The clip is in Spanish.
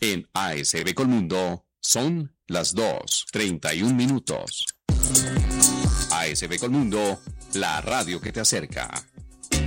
En ASB Colmundo son las 2:31. ASB Colmundo, la radio que te acerca.